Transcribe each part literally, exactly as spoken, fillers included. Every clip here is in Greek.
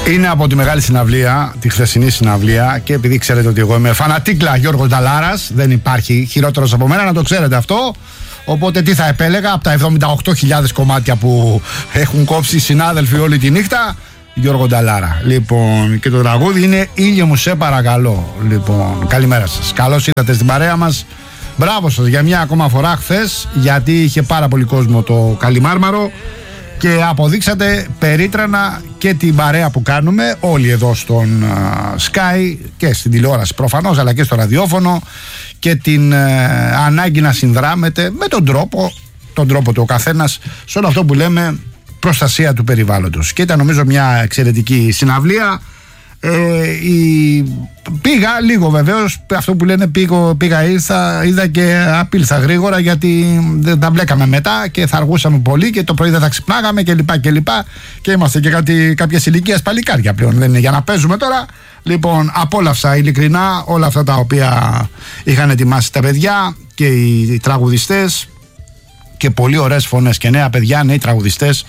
Είναι από τη μεγάλη συναυλία, τη χθεσινή συναυλία, και επειδή ξέρετε ότι εγώ είμαι φανατίκλα Γιώργος Νταλάρας, δεν υπάρχει χειρότερος από μένα, να το ξέρετε αυτό. Οπότε τι θα επέλεγα από τα εβδομήντα οκτώ χιλιάδες κομμάτια που έχουν κόψει οι συνάδελφοι όλη τη νύχτα, Γιώργο Νταλάρα. Λοιπόν, και το τραγούδι είναι «Ήλιο μου σε παρακαλώ». Λοιπόν, καλημέρα σας. Καλώς ήρθατε στην παρέα μας. Μπράβο σας για μια ακόμα φορά χθες, γιατί είχε πάρα πολύ κόσμο το Καλιμάρμαρο και αποδείξατε περίτρανα και την παρέα που κάνουμε όλοι εδώ στον uh, Sky και στην τηλεόραση προφανώς, αλλά και στο ραδιόφωνο, και την uh, ανάγκη να συνδράμετε με τον τρόπο, τον τρόπο του ο καθένας σε όλο αυτό που λέμε προστασία του περιβάλλοντος. Και ήταν νομίζω μια εξαιρετική συναυλία. Ε, η... Πήγα λίγο βεβαίως, αυτό που λένε πήγα, πήγα ήρθα, είδα και απήλθα γρήγορα, γιατί δεν τα μπλέκαμε μετά και θα αργούσαμε πολύ και το πρωί δεν θα ξυπνάγαμε και λοιπά και λοιπά, και είμαστε και κάτι, κάποιες ηλικίες παλικάρια πλέον, δεν είναι για να παίζουμε τώρα. Λοιπόν, απόλαυσα ειλικρινά όλα αυτά τα οποία είχαν ετοιμάσει τα παιδιά και οι τραγουδιστές, και πολύ ωραίες φωνές και νέα παιδιά, νέοι τραγουδιστές,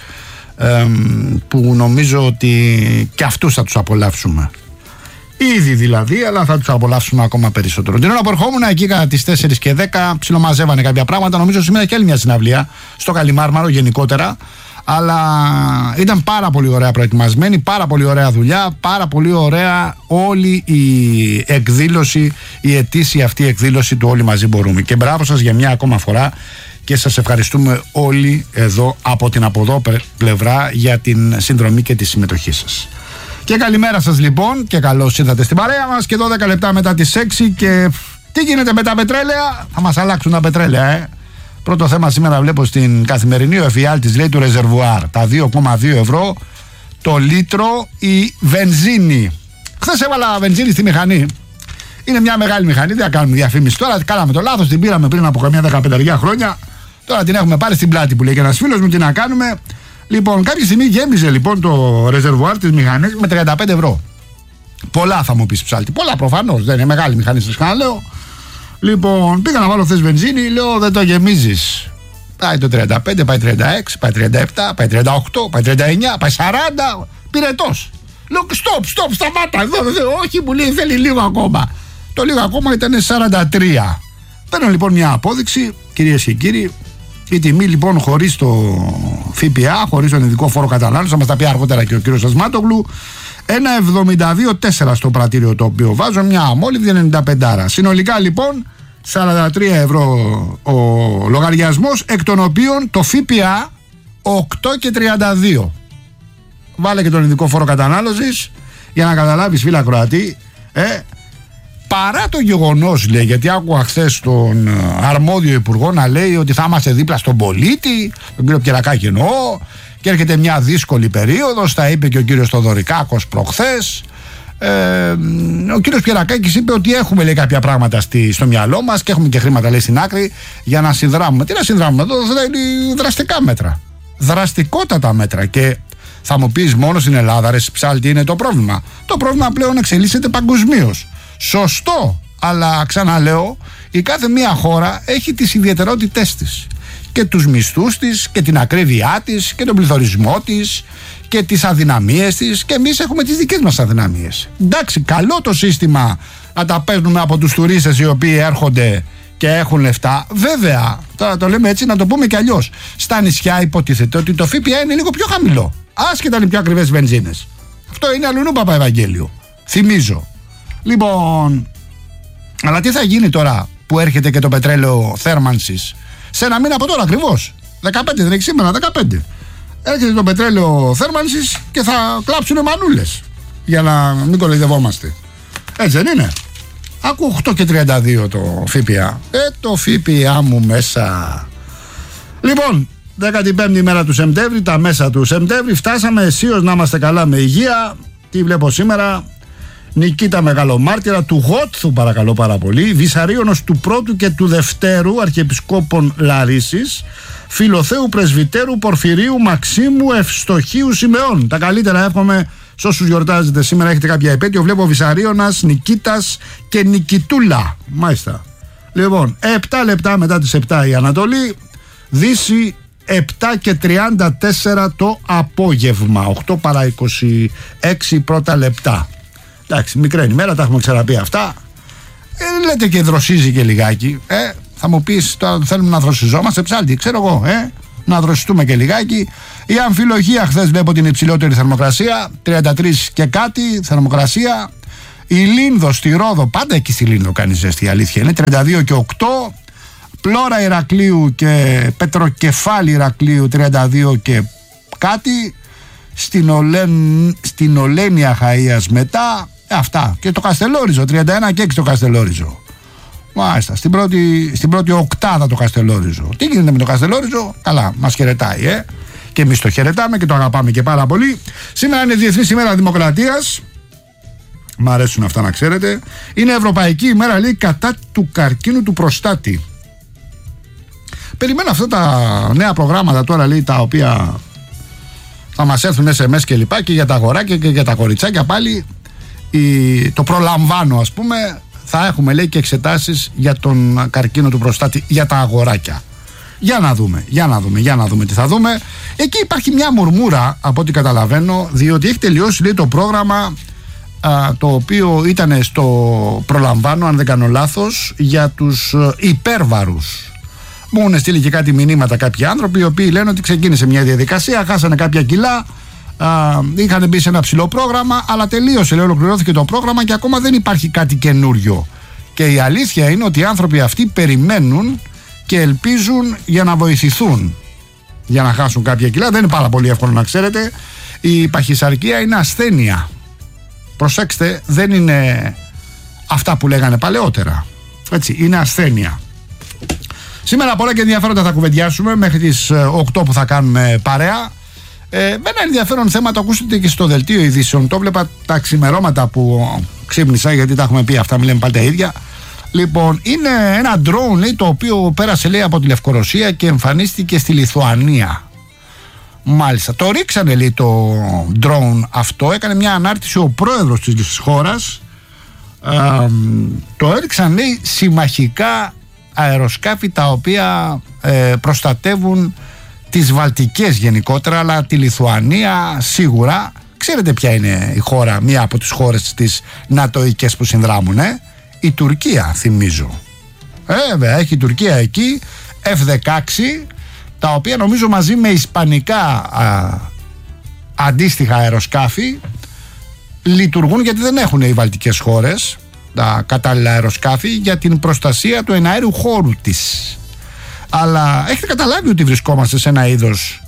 που νομίζω ότι και αυτούς θα τους απολαύσουμε ήδη δηλαδή, αλλά θα τους απολαύσουμε ακόμα περισσότερο. Την ώρα που ερχόμουν εκεί κατά τις τέσσερις και δέκα ψιλομαζεύανε κάποια πράγματα. Νομίζω σήμερα και άλλη μια συναυλία στο Καλιμάρμαρο γενικότερα, αλλά ήταν πάρα πολύ ωραία προετοιμασμένη, πάρα πολύ ωραία δουλειά, πάρα πολύ ωραία όλη η εκδήλωση, η ετήσια αυτή εκδήλωση του Όλοι Μαζί Μπορούμε. Και μπράβο σας για μια ακόμα φορά και σας ευχαριστούμε όλοι εδώ από την από εδώ πλευρά για την συνδρομή και τη συμμετοχή σας. Και καλημέρα σας λοιπόν και καλώς ήρθατε στην παρέα μας, και δώδεκα λεπτά μετά τις έξι. Και τι γίνεται με τα πετρέλαια? Θα μας αλλάξουν τα πετρέλαια, ε. Πρώτο θέμα σήμερα βλέπω στην Καθημερινή, ο εφιάλτης λέει του ρεζερβουάρ, τα δύο κόμμα δύο ευρώ το λίτρο η βενζίνη. Χθες έβαλα βενζίνη στη μηχανή. Είναι μια μεγάλη μηχανή, δεν θα κάνουμε διαφήμιση τώρα. Κάναμε το λάθος, την πήραμε πριν από καμιά δεκαπέντε χρόνια. Τώρα την έχουμε πάρει στην πλάτη που λέει και ένας φίλος μου, τι να κάνουμε. Λοιπόν, κάποια στιγμή γέμιζε λοιπόν το ρεζερβουάρ της μηχανής με τριάντα πέντε ευρώ. Πολλά θα μου πεις ψάλτη. Πολλά προφανώς, δεν είναι μεγάλη μηχανή, σας ξαναλέω. Λοιπόν, πήγα να βάλω χθες βενζίνη, λέω δεν το γεμίζεις. Πάει το τριάντα πέντε, πάει τριάντα έξι, πάει τριάντα επτά, πάει τριάντα οκτώ, πάει τριάντα εννιά, πάει σαράντα. Πυρετός. Λέω stop, stop, σταμάτα εδώ, εδώ. Όχι, μου λέει θέλει λίγο ακόμα. Το λίγο ακόμα ήταν σαράντα τρία. Παίρνω λοιπόν μια απόδειξη, κυρίες και κύριοι. Η τιμή λοιπόν χωρίς το ΦΠΑ, χωρίς τον ειδικό φόρο κατανάλωσης, θα μας τα πει αργότερα και ο κύριος Ασμάτογλου, ένα εβδομήντα δύο τέσσερα στο πρατήριο το οποίο βάζω, μια αμόλυβδη ενενήντα πέντε. Συνολικά λοιπόν σαράντα τρία ευρώ ο λογαριασμός, εκ των οποίων το ΦΠΑ οκτώ και τριάντα δύο. Βάλε και τον ειδικό φόρο κατανάλωσης για να καταλάβεις, φίλα Κροατή, ε, παρά το γεγονός, λέει, γιατί άκουγα χθες τον αρμόδιο υπουργό να λέει ότι θα είμαστε δίπλα στον πολίτη, τον κύριο Πιερακάκη εννοώ, και έρχεται μια δύσκολη περίοδος, τα είπε και ο κύριος Θοδωρικάκος προχθές. Ε, ο κύριος Πιερακάκης είπε ότι έχουμε, λέει, κάποια πράγματα στη, στο μυαλό μας και έχουμε και χρήματα, λέει, στην άκρη για να συνδράμουμε. Τι να συνδράμουμε εδώ? Δηλαδή δραστικά μέτρα, δραστικότατα μέτρα. Και θα μου πεις μόνο στην Ελλάδα, ρε ψάλτη, είναι το πρόβλημα? Το πρόβλημα πλέον εξελίσσεται παγκοσμίως. Σωστό, αλλά ξαναλέω, η κάθε μία χώρα έχει τις ιδιαιτερότητές της και τους μισθούς της και την ακρίβειά της και τον πληθωρισμό της και τις αδυναμίες της, και εμείς έχουμε τις δικές μας αδυναμίες. Εντάξει, καλό το σύστημα να τα παίρνουμε από τους τουρίστες οι οποίοι έρχονται και έχουν λεφτά. Βέβαια, τώρα το λέμε έτσι, να το πούμε και αλλιώς. Στα νησιά υποτίθεται ότι το ΦΠΑ είναι λίγο πιο χαμηλό, άσχετα είναι πιο ακριβές βενζίνες. Αυτό είναι αλλουνού Παπαευαγγέλιο, θυμίζω. Λοιπόν, αλλά τι θα γίνει τώρα που έρχεται και το πετρέλαιο θέρμανσης? Σε ένα μήνα από τώρα ακριβώς, δεκαπέντε δεν έχει σήμερα, δεκαπέντε. Έρχεται το πετρέλαιο θέρμανσης και θα κλάψουνε μανούλες, για να μην κοροϊδευόμαστε. Έτσι δεν είναι? Άκου οκτώ και τριάντα δύο το ΦΠΑ. Ε, το ΦΠΑ μου μέσα. Λοιπόν, δέκατη πέμπτη μέρα του Σεπτέμβρη, τα μέσα του Σεπτέμβρη, φτάσαμε αισίως να είμαστε καλά με υγεία. Τι βλέπω σήμερα? Νικήτα Μεγαλομάρτυρα του Γότθου, παρακαλώ πάρα πολύ, Βυσαρίωνος του πρώτου και του δευτέρου Αρχιεπισκόπων Λαρίσης, Φιλοθέου Πρεσβυτέρου Πορφυρίου Μαξίμου Ευστοχίου Σιμεών. Τα καλύτερα εύχομαι σε όσους γιορτάζετε σήμερα, έχετε κάποια επέτειο. Βλέπω Βυσαρίωνας, Νικήτας και Νικητούλα. Μάλιστα. Λοιπόν, επτά λεπτά μετά τις επτά η Ανατολή, Δύση επτά και τριάντα τέσσερα το απόγευμα, οκτώ παρά είκοσι έξι πρώτα λεπτά. Εντάξει, μικρή ημέρα, τα έχουμε ξαναπεί αυτά. Ε, λέτε και δροσίζει και λιγάκι. Ε, θα μου πεις, τώρα θέλουμε να δροσιζόμαστε, ψάλτη, ξέρω εγώ, ε, να δροσιστούμε και λιγάκι. Η Αμφιλοχία, χθες βλέπω την υψηλότερη θερμοκρασία, τριάντα τρία και κάτι θερμοκρασία. Η Λίνδο στη Ρόδο, πάντα εκεί στη Λίνδο κάνει ζέστη, η αλήθεια είναι, τριάντα δύο και οκτώ. Πλώρα Ηρακλείου και Πετροκεφάλι Ηρακλείου, τριάντα δύο και κάτι. Στην, Ολέν, στην Ολένια Χαΐας μετά, ε, αυτά. Και το Καστελόριζο, τριάντα ένα και έξι το Καστελόριζο. Μάλιστα, στην πρώτη, στην πρώτη οκτάδα το Καστελόριζο. Τι γίνεται με το Καστελόριζο? Καλά, μας χαιρετάει, ε. Και εμείς το χαιρετάμε και το αγαπάμε και πάρα πολύ. Σήμερα είναι Διεθνής ημέρα Δημοκρατίας. Μ' αρέσουν αυτά να ξέρετε. Είναι Ευρωπαϊκή ημέρα, λέει, κατά του καρκίνου του προστάτη. Περιμένω αυτά τα νέα προγράμματα τώρα, λέει, τα οποία θα μας έρθουν ες εμ ες και λοιπά, και για τα αγοράκια και για τα κοριτσάκια πάλι. Η, το προλαμβάνω, ας πούμε, θα έχουμε, λέει, και εξετάσεις για τον καρκίνο του προστάτη για τα αγοράκια. Για να δούμε, για να δούμε, για να δούμε τι θα δούμε. Εκεί υπάρχει μια μουρμούρα, από ό,τι καταλαβαίνω, διότι έχει τελειώσει, λέει, το πρόγραμμα α, το οποίο ήταν στο προλαμβάνω, αν δεν κάνω λάθος, για τους υπέρβαρους. Μου έχουν στείλει και κάτι μηνύματα κάποιοι άνθρωποι, οι οποίοι λένε ότι ξεκίνησε μια διαδικασία, χάσανε κάποια κιλά, α, είχαν μπει σε ένα ψηλό πρόγραμμα, αλλά τελείωσε, λέει, ολοκληρώθηκε το πρόγραμμα και ακόμα δεν υπάρχει κάτι καινούριο. Και η αλήθεια είναι ότι οι άνθρωποι αυτοί περιμένουν και ελπίζουν για να βοηθηθούν για να χάσουν κάποια κιλά. Δεν είναι πάρα πολύ εύκολο, να ξέρετε. Η παχυσαρκία είναι ασθένεια. Προσέξτε, δεν είναι αυτά που λέγανε παλαιότερα. Έτσι, είναι ασθένεια. Σήμερα πολλά και ενδιαφέροντα θα κουβεντιάσουμε μέχρι τις οκτώ που θα κάνουμε παρέα. Ε, με ένα ενδιαφέρον θέμα το ακούσατε και στο δελτίο ειδήσεων. Το βλέπα τα ξημερώματα που ξύπνησα, γιατί τα έχουμε πει αυτά, μην λέμε πάλι τα ίδια. Λοιπόν, είναι ένα drone, λέει, το οποίο πέρασε, λέει, από τη Λευκορωσία και εμφανίστηκε στη Λιθουανία. Μάλιστα, το ρίξανε, λέει, το drone αυτό. Έκανε μια ανάρτηση ο πρόεδρος της χώρας. ε, Το έριξαν, λέει, συμμαχικά αεροσκάφη τα οποία ε, προστατεύουν τις Βαλτικές γενικότερα, αλλά τη Λιθουανία σίγουρα. Ξέρετε ποια είναι η χώρα, μία από τις χώρες τις νατοικές που συνδράμουν, ε? Η Τουρκία, θυμίζω. Ε, βέβαια, έχει η Τουρκία εκεί εφ δεκαέξι, τα οποία νομίζω μαζί με ισπανικά α, αντίστοιχα αεροσκάφη λειτουργούν, γιατί δεν έχουν οι βαλτικές χώρες τα κατάλληλα αεροσκάφη για την προστασία του εναέριου χώρου της. Αλλά έχετε καταλάβει ότι βρισκόμαστε σε ένα είδος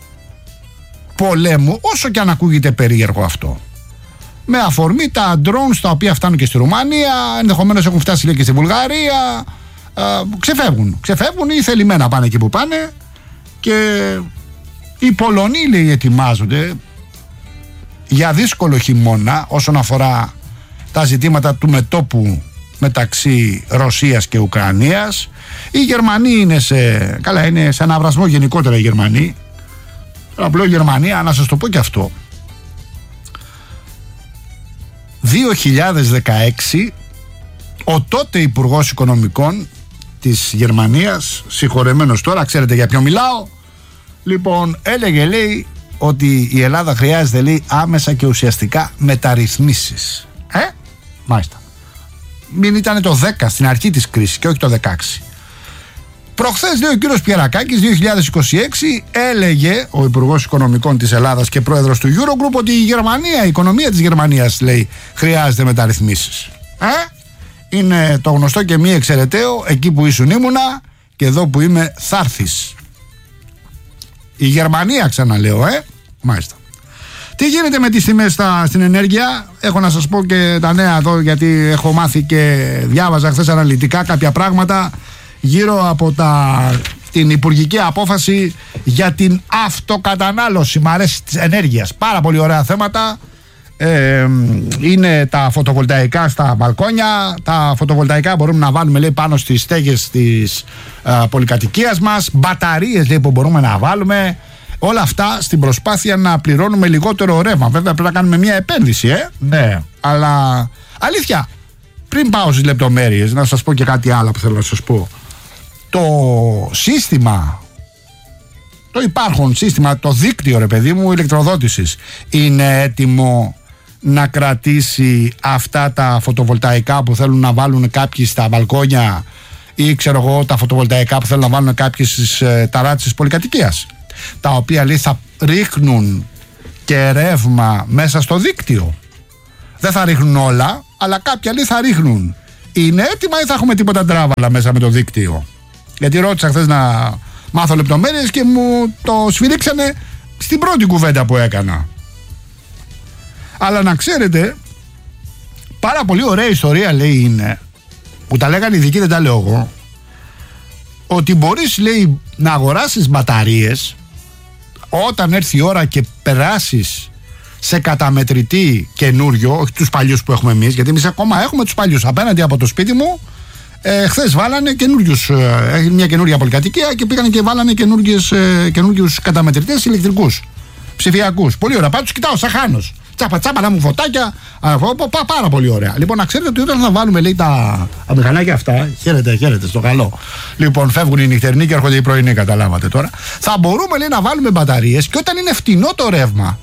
πολέμου, όσο και αν ακούγεται περίεργο αυτό. Με αφορμή τα drones τα οποία φτάνουν και στη Ρουμανία, ενδεχομένως έχουν φτάσει, λέει, και στη Βουλγαρία. ε, Ξεφεύγουν, ξεφεύγουν ή θελημένα πάνε εκεί που πάνε. Και οι Πολωνοί, λέει, ετοιμάζονται για δύσκολο χειμώνα όσον αφορά τα ζητήματα του μετώπου μεταξύ Ρωσίας και Ουκρανίας. Οι Γερμανοί είναι σε, καλά, είναι σε αναβρασμό γενικότερα οι Γερμανοί. Απλό Γερμανία, να σας το πω και αυτό. δύο χιλιάδες δεκαέξι ο τότε Υπουργός Οικονομικών της Γερμανίας, συγχωρεμένος τώρα, ξέρετε για ποιο μιλάω, λοιπόν, έλεγε, λέει, ότι η Ελλάδα χρειάζεται, λέει, άμεσα και ουσιαστικά μεταρρυθμίσεις. Ε, μάλιστα. Μην ήταν το δέκα στην αρχή της κρίσης και όχι το δεκαέξι. Προχθές, λέει, ο κύριος Πιερακάκης, δύο χιλιάδες είκοσι έξι, έλεγε ο Υπουργός Οικονομικών της Ελλάδας και πρόεδρος του Eurogroup ότι η Γερμανία, η οικονομία της Γερμανίας, λέει, χρειάζεται μεταρρυθμίσεις. Ε, είναι το γνωστό και μη εξαιρεταίο, εκεί που ήσουν ήμουνα και εδώ που είμαι θα έρθεις. Η Γερμανία, ξαναλέω, ε, μάλιστα. Τι γίνεται με τις τιμές στα, στην ενέργεια? Έχω να σας πω και τα νέα εδώ, γιατί έχω μάθει και διάβαζα χθες αναλυτικά κάποια πράγματα γύρω από τα, την υπουργική απόφαση για την αυτοκατανάλωση, μ' αρέσει, της ενέργειας. Πάρα πολύ ωραία θέματα. Ε, είναι τα φωτοβολταϊκά στα μπαλκόνια. Τα φωτοβολταϊκά μπορούμε να βάλουμε, λέει, πάνω στις στέγες της α, πολυκατοικίας μας. Μπαταρίες, λέει, που μπορούμε να βάλουμε. Όλα αυτά στην προσπάθεια να πληρώνουμε λιγότερο ρεύμα. Βέβαια πρέπει να κάνουμε μια επένδυση, ε. Ναι. Αλλά αλήθεια, πριν πάω στις λεπτομέρειες, να σας πω και κάτι άλλο που θέλω να σας πω. Το σύστημα το υπάρχον σύστημα, το δίκτυο ρε παιδί μου ηλεκτροδότησης είναι έτοιμο να κρατήσει αυτά τα φωτοβολταϊκά που θέλουν να βάλουν κάποιοι στα μπαλκόνια ή ξέρω εγώ τα φωτοβολταϊκά που θέλουν να βάλουν κάποιοι στις ε, ταράτσες της πολυκατοικίας, τα οποία λέει θα ρίχνουν και ρεύμα μέσα στο δίκτυο. Δεν θα ρίχνουν όλα, αλλά κάποια λέει θα ρίχνουν. Είναι έτοιμα ή θα έχουμε τίποτα τράβαλα μέσα με το δίκτυο? Γιατί ρώτησα χθες να μάθω λεπτομέρειες και μου το σφυρίξανε στην πρώτη κουβέντα που έκανα. Αλλά να ξέρετε, πάρα πολύ ωραία ιστορία λέει είναι, που τα λέγανε οι ειδικοί, δεν τα λέω εγώ, ότι μπορείς λέει να αγοράσεις μπαταρίες όταν έρθει η ώρα και περάσεις σε καταμετρητή καινούριο, όχι τους παλιούς που έχουμε εμείς, γιατί εμείς ακόμα έχουμε τους παλιούς. Απέναντι από το σπίτι μου ε, χθες βάλανε καινούριους, ε, μια καινούρια πολυκατοικία και πήγανε και βάλανε ε, καινούριους καταμετρητές ηλεκτρικούς, ψηφιακούς. Πολύ ωραία, πάντως κοιτάω σαν χάνος. Τσάπα τσάπα να μου φωτάκια, πά, πάρα πολύ ωραία. Λοιπόν, να ξέρετε ότι όταν θα βάλουμε λέει τα μηχανάκια αυτά, χαίρετε, χαίρετε, στο καλό. Λοιπόν, φεύγουν οι νυχτερινοί και έρχονται οι πρωινοί, καταλάβατε τώρα. Θα μπορούμε λέει να βάλουμε μπαταρίες και όταν είναι φτηνό το ρεύμα,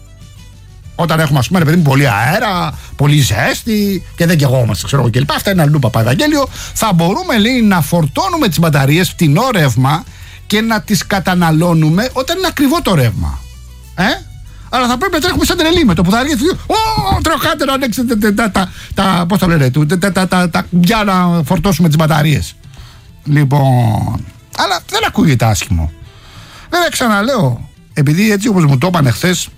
όταν έχουμε ας πούμε παιδί μου πολύ αέρα, πολύ ζέστη και δεν καιγόμαστε, ξέρω εγώ κλπ. Αυτά είναι αλλού Παπαδαγγέλιο. Θα μπορούμε λέει να φορτώνουμε τις μπαταρίες φτηνό ρεύμα και να τις καταναλώνουμε όταν είναι ακριβό το ρεύμα. Ε? Αλλά θα πρέπει να τρέχουμε σαν τρελή με το που θα αργήσει. Ω, τροχάτε να ανοίξετε τα. Πώς το λένε, τα για να φορτώσουμε τις μπαταρίες. Λοιπόν. Αλλά δεν ακούγεται άσχημο. Βέβαια, ξαναλέω, επειδή έτσι όπως μου το είπαν χθες,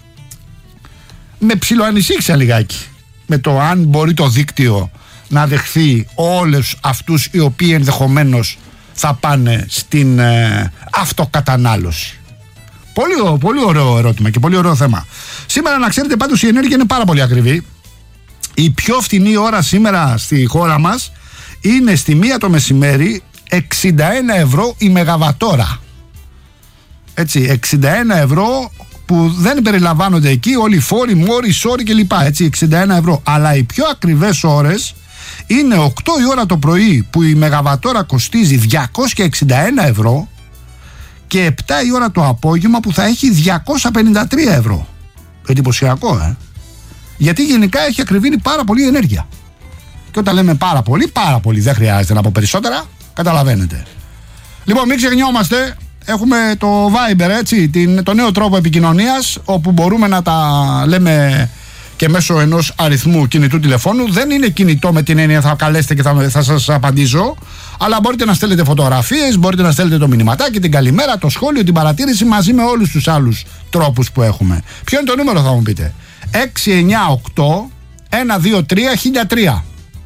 με ψιλοανησύχησα λιγάκι με το αν μπορεί το δίκτυο να δεχθεί όλους αυτούς οι οποίοι ενδεχομένως θα πάνε στην ε, αυτοκατανάλωση. Πολύ, πολύ ωραίο ερώτημα και πολύ ωραίο θέμα. Σήμερα να ξέρετε πάντως η ενέργεια είναι πάρα πολύ ακριβή. Η πιο φτηνή ώρα σήμερα στη χώρα μας είναι στη μία το μεσημέρι εξήντα ένα ευρώ η μεγαβατόρα. Έτσι, εξήντα ένα ευρώ που δεν περιλαμβάνονται εκεί όλοι οι φόροι, μόροι, σόροι κλπ. Έτσι, εξήντα ένα ευρώ. Αλλά οι πιο ακριβές ώρες είναι οκτώ η ώρα το πρωί που η μεγαβατόρα κοστίζει διακόσια εξήντα ένα ευρώ και επτά η ώρα το απόγευμα που θα έχει διακόσια πενήντα τρία ευρώ. Εντυπωσιακό, ε. Γιατί γενικά έχει ακριβήνει πάρα πολύ η ενέργεια. Και όταν λέμε πάρα πολύ, πάρα πολύ, δεν χρειάζεται να πω περισσότερα, καταλαβαίνετε. Λοιπόν, μην ξεχνιόμαστε, έχουμε το Viber, έτσι, την, το νέο τρόπο επικοινωνίας, όπου μπορούμε να τα λέμε και μέσω ενός αριθμού κινητού τηλεφώνου. Δεν είναι κινητό με την έννοια θα καλέσετε και θα, θα σας απαντήσω, αλλά μπορείτε να στέλνετε φωτογραφίες, μπορείτε να στέλνετε το μηνυματάκι, την καλημέρα, το σχόλιο, την παρατήρηση μαζί με όλους τους άλλους τρόπους που έχουμε. Ποιο είναι το νούμερο θα μου πείτε? έξι εννιά οκτώ ένα δύο τρία χίλια τρία.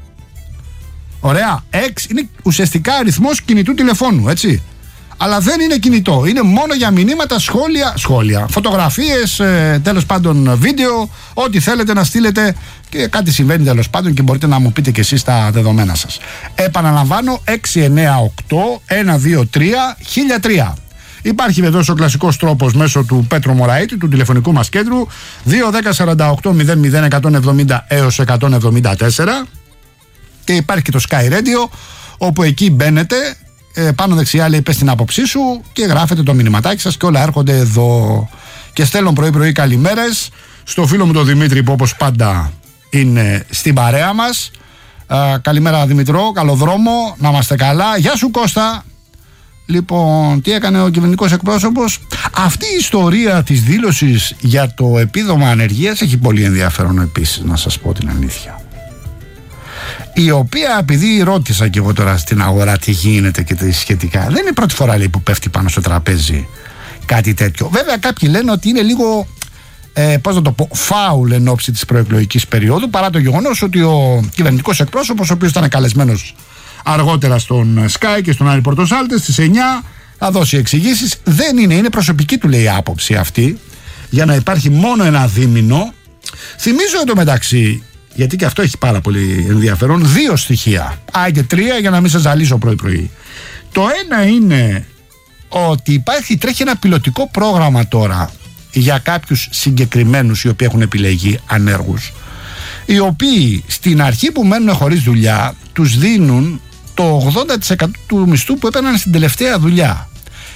Ωραία, έξι είναι ουσιαστικά αριθμός κινητού τηλεφώνου, έτσι. Αλλά δεν είναι κινητό, είναι μόνο για μηνύματα, σχόλια, σχόλια φωτογραφίες, ε, τέλος πάντων βίντεο, ό,τι θέλετε να στείλετε και κάτι συμβαίνει τέλος πάντων και μπορείτε να μου πείτε και εσείς τα δεδομένα σας. Επαναλαμβάνω, έξι εννιά οκτώ ένα δύο τρία χίλια τρία. Υπάρχει βεβαίως ο κλασικός τρόπος μέσω του Πέτρο Μωραήτη, του τηλεφωνικού μας κέντρου, δύο ένα μηδέν σαράντα οκτώ μηδέν μηδέν εκατόν εβδομήντα έως εκατόν εβδομήντα τέσσερα, και υπάρχει και το Sky Radio, όπου εκεί μπαίνετε, ε, πάνω δεξιά λέει πες την άποψή σου και γράφετε το μηνυματάκι σας και όλα έρχονται εδώ. Και στέλνω πρωί πρωί καλημέρες στο φίλο μου τον Δημήτρη που όπως πάντα είναι στην παρέα μας. ε, Καλημέρα Δημητρό, καλό δρόμο, να είμαστε καλά. Γεια σου Κώστα. Λοιπόν, τι έκανε ο κυβερνητικός εκπρόσωπος? Αυτή η ιστορία της δήλωσης για το επίδομα ανεργίας έχει πολύ ενδιαφέρον επίσης, να σας πω την αλήθεια. Η οποία, επειδή ρώτησα και εγώ τώρα στην αγορά τι γίνεται και τι σχετικά, δεν είναι η πρώτη φορά λέει, που πέφτει πάνω στο τραπέζι κάτι τέτοιο. Βέβαια κάποιοι λένε ότι είναι λίγο ε, πώς να το πω, φάουλ εν ώψη της προεκλογικής περίοδου, παρά το γεγονός ότι ο κυβερνητικός εκπρόσωπος, ο οποίος ήταν καλεσμένος αργότερα στον Sky και στον Άρη Πορτοσάλτε στις εννιά, θα δώσει εξηγήσεις. Δεν είναι, είναι προσωπική του λέει άποψη αυτή, για να υπάρχει μόνο ένα δίμηνο. Θυμίζω εντωμεταξύ, γιατί και αυτό έχει πάρα πολύ ενδιαφέρον, δύο στοιχεία. Άιντε τρία για να μην σας ζαλίσω πρωί-πρωί. Το ένα είναι ότι υπάρχει, τρέχει ένα πιλωτικό πρόγραμμα τώρα για κάποιους συγκεκριμένους οι οποίοι έχουν επιλεγεί ανέργους, οι οποίοι στην αρχή που μένουν χωρίς δουλειά τους δίνουν το ογδόντα τοις εκατό του μισθού που έπαιρναν στην τελευταία δουλειά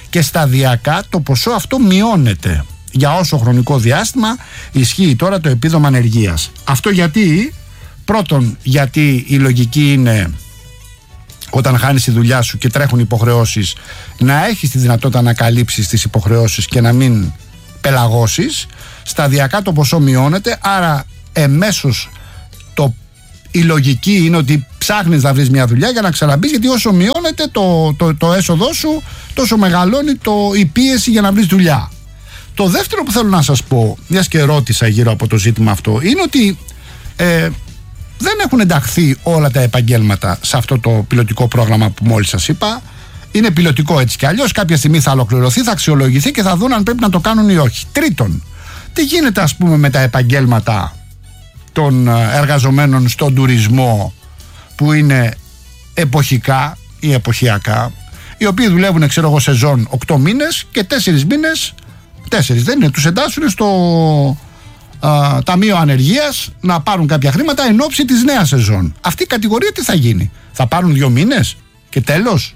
και σταδιακά το ποσό αυτό μειώνεται. Για όσο χρονικό διάστημα ισχύει τώρα το επίδομα ανεργίας. Αυτό γιατί? Πρώτον, γιατί η λογική είναι όταν χάνεις τη δουλειά σου και τρέχουν υποχρεώσεις να έχεις τη δυνατότητα να καλύψεις τις υποχρεώσεις και να μην πελαγώσεις. Σταδιακά το ποσό μειώνεται, άρα εμέσως το, η λογική είναι ότι ψάχνεις να βρεις μια δουλειά για να ξαναμπείς, γιατί όσο μειώνεται το, το, το έσοδό σου, τόσο μεγαλώνει το, η πίεση για να βρεις δουλειά. Το δεύτερο που θέλω να σας πω, μιας και ρώτησα γύρω από το ζήτημα αυτό, είναι ότι ε, δεν έχουν ενταχθεί όλα τα επαγγέλματα σε αυτό το πιλωτικό πρόγραμμα που μόλις σας είπα. Είναι πιλωτικό έτσι κι αλλιώς. Κάποια στιγμή θα ολοκληρωθεί, θα αξιολογηθεί και θα δουν αν πρέπει να το κάνουν ή όχι. Τρίτον, τι γίνεται ας πούμε με τα επαγγέλματα των εργαζομένων στον τουρισμό που είναι εποχικά ή εποχιακά, οι οποίοι δουλεύουν, ξέρω εγώ, σεζόν οκτώ μήνες και τέσσερις μήνες, τέσσερις δεν είναι, τους εντάσσουν στο α, Ταμείο Ανεργίας να πάρουν κάποια χρήματα εν ώψη της νέας σεζόν. Αυτή η κατηγορία τι θα γίνει? Θα πάρουν δύο μήνες και τέλος?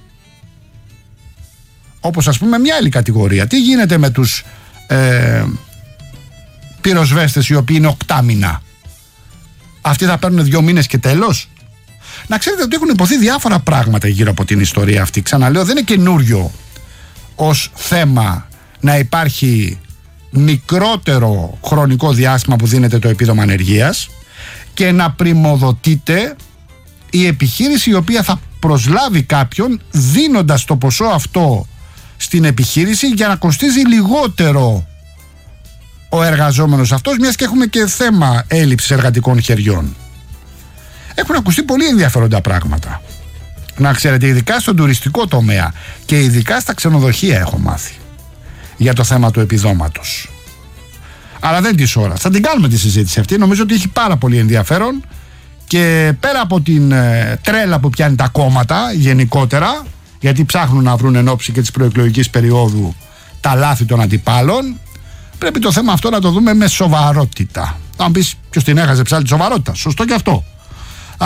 Όπως ας πούμε μια άλλη κατηγορία. Τι γίνεται με τους ε, πυροσβέστες οι οποίοι είναι οκτάμινα? Αυτοί θα παίρνουν δύο μήνες και τέλος? Να ξέρετε ότι έχουν υποθεί διάφορα πράγματα γύρω από την ιστορία αυτή. Ξαναλέω, δεν είναι καινούριο ως θέμα να υπάρχει μικρότερο χρονικό διάστημα που δίνεται το επίδομα ανεργίας και να πριμοδοτείται η επιχείρηση η οποία θα προσλάβει κάποιον δίνοντας το ποσό αυτό στην επιχείρηση για να κοστίζει λιγότερο ο εργαζόμενος αυτός, μιας και έχουμε και θέμα έλλειψης εργατικών χεριών. Έχουν ακουστεί πολύ ενδιαφέροντα πράγματα. Να ξέρετε, ειδικά στον τουριστικό τομέα και ειδικά στα ξενοδοχεία έχω μάθει για το θέμα του επιδόματος. Αλλά δεν της ώρα. Θα την κάνουμε τη συζήτηση αυτή. Νομίζω ότι έχει πάρα πολύ ενδιαφέρον και πέρα από την ε, τρέλα που πιάνει τα κόμματα γενικότερα, γιατί ψάχνουν να βρουν εν ώψη και της προεκλογικής περίοδου τα λάθη των αντιπάλων, πρέπει το θέμα αυτό να το δούμε με σοβαρότητα. Θα μου πεις ποιος την έχασε ψάλη τη σοβαρότητα. Σωστό και αυτό. Α,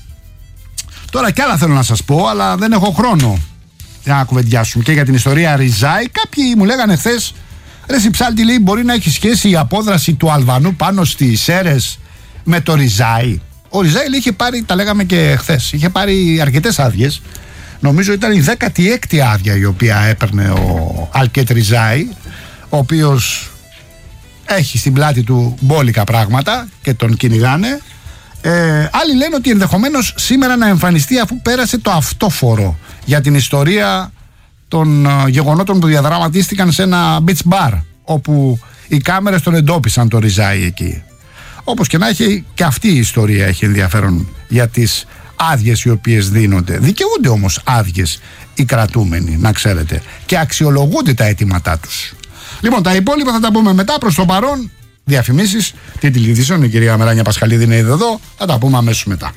τώρα κι άλλα θέλω να σας πω, αλλά δεν έχω χρόνο για να κουβεντιάσουμε και για την ιστορία Ριζάη. Κάποιοι μου λέγανε χθες, ρε Συψάλτη, λέει, μπορεί να έχει σχέση η απόδραση του Αλβανού πάνω στις Σέρρες με το Ριζάη. Ο Ριζάη είχε πάρει, τα λέγαμε και χθες, είχε πάρει αρκετές άδειες. Νομίζω ήταν η δέκατη έκτη άδεια η οποία έπαιρνε ο Αλκέτ Ριζάη, ο οποίος έχει στην πλάτη του μπόλικα πράγματα και τον κυνηγάνε. Ε, άλλοι λένε ότι ενδεχομένως σήμερα να εμφανιστεί αφού πέρασε το αυτόφορο για την ιστορία των uh, γεγονότων που διαδραματίστηκαν σε ένα beach bar, όπου οι κάμερες τον εντόπισαν το Ριζάη εκεί. Όπως και να έχει, και αυτή η ιστορία έχει ενδιαφέρον για τις άδειες οι οποίες δίνονται. Δικαιούνται όμως άδειες οι κρατούμενοι, να ξέρετε, και αξιολογούνται τα αιτήματά τους. Λοιπόν, τα υπόλοιπα θα τα πούμε μετά. Προς το παρόν, διαφημίσεις, την τηλεδιθήσεων, η κυρία Μεράνια Πασχαλίδη είναι ήδη εδώ, θα τα πούμε αμέσως μετά.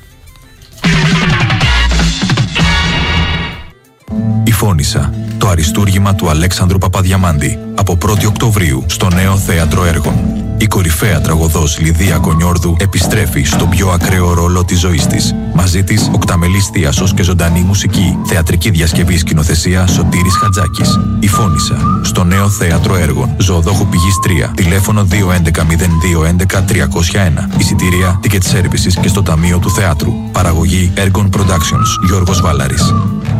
Η Φώνισσα, το αριστούργημα του Αλέξανδρου Παπαδιαμάντη, από πρώτη Οκτωβρίου στο Νέο Θέατρο Έργων. Η κορυφαία τραγωδός Λιδία Κονιόρδου επιστρέφει στον πιο ακραίο ρόλο της ζωής της. Μαζί της, οκταμελής θίασος και ζωντανή μουσική. Θεατρική διασκευή, σκηνοθεσία Σωτήρης Χατζάκης. Η Φώνισσα, στο Νέο Θέατρο Έργων. Ζωοδόχου Πηγής τρία. Τηλέφωνο δύο έντεκα μηδέν δύο έντεκα τριακόσια ένα. Εισιτήρια, ticket services και στο Ταμείο του Θεάτρου. Παραγωγή Ergon Productions. Γιώργος Βάλαρης.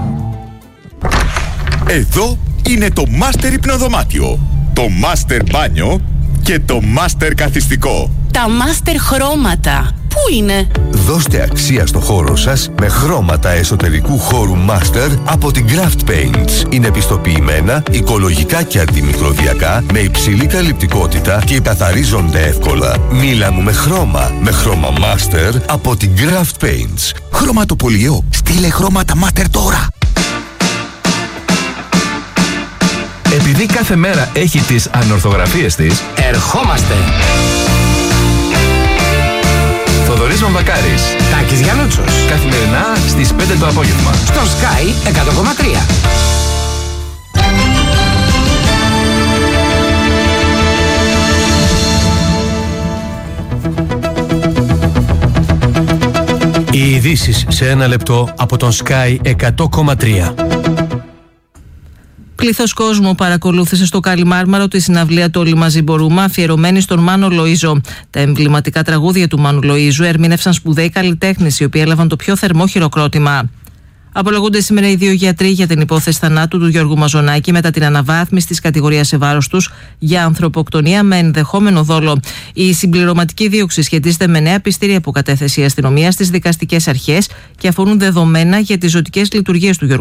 Εδώ είναι το Master Υπνοδωμάτιο, το Master Μπάνιο και το Master Καθιστικό. Τα Master Χρώματα. Πού είναι? Δώστε αξία στο χώρο σας με χρώματα εσωτερικού χώρου Master από την Craft Paints. Είναι πιστοποιημένα, οικολογικά και αντιμικροβιακά, με υψηλή καλυπτικότητα και καθαρίζονται εύκολα. Μίλαμε χρώμα, με χρώμα Master από την Craft Paints. Χρωματοπολιό. Στείλε χρώματα Master τώρα. Επειδή κάθε μέρα έχει τις ανορθογραφίες της, ερχόμαστε! Θοδωρής Μαμβακάρης, Τάκης Γιαννούτσος. καθημερινά στις πέντε το απόγευμα. Στο Sky εκατό κόμμα τρία. Οι ειδήσεις σε ένα λεπτό από τον Sky εκατό κόμμα τρία. Πλήθος κόσμου παρακολούθησε στο Καλιμάρμαρο τη συναυλία του «Όλοι μαζί μπορούμε», αφιερωμένη στον Μάνο Λοΐζο. Τα εμβληματικά τραγούδια του Μάνου Λοΐζου ερμήνευσαν σπουδαίοι καλλιτέχνες, οι οποίοι έλαβαν το πιο θερμό χειροκρότημα. Απολογούνται σήμερα οι δύο γιατροί για την υπόθεση θανάτου του Γιώργου Μαζονάκη μετά την αναβάθμιση της κατηγορίας σε βάρος τους για ανθρωποκτονία με ενδεχόμενο δόλο. Η συμπληρωματική δίωξη σχετίζεται με νέα πιστήρια που κατέθεσε η αστυνομία στις δικαστικές αρχές και αφορούν δεδομένα για τις ζωτικές λειτουργίες του Γιώργου